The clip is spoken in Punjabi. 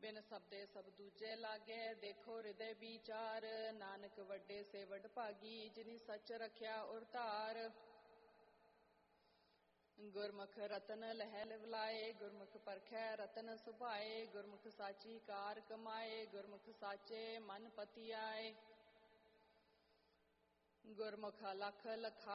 ਬਿਨ ਸਬਦੇ ਸਭ ਦੂਜੇ ਲਾਗੇ, ਦੇਖੋ ਹਿਰਦੇ ਵਿਚਾਰ। ਨਾਨਕ ਵੱਡੇ ਸੇ ਵਡ ਭਾਗੀ, ਜਿਨੀ ਸੱਚ ਰਖਿਆ ਔਰ ਧਾਰ। ਗੁਰਮੁਖ ਰਤਨ ਲਹਿ ਲਿਵਲਾਏ, ਗੁਰਮੁਖ ਪਰਖੈ ਰਤਨ ਸੁਭਾਏ। ਗੁਰਮੁਖ ਸਾਚੀ ਕਾਰ ਕਮਾਏ, ਗੁਰਮੁਖ ਸਾਚੇ ਮਨ ਪਤੀ ਆਏ। ਗੁਰਮੁਖ ਅਲਖ ਲਖਾਏ,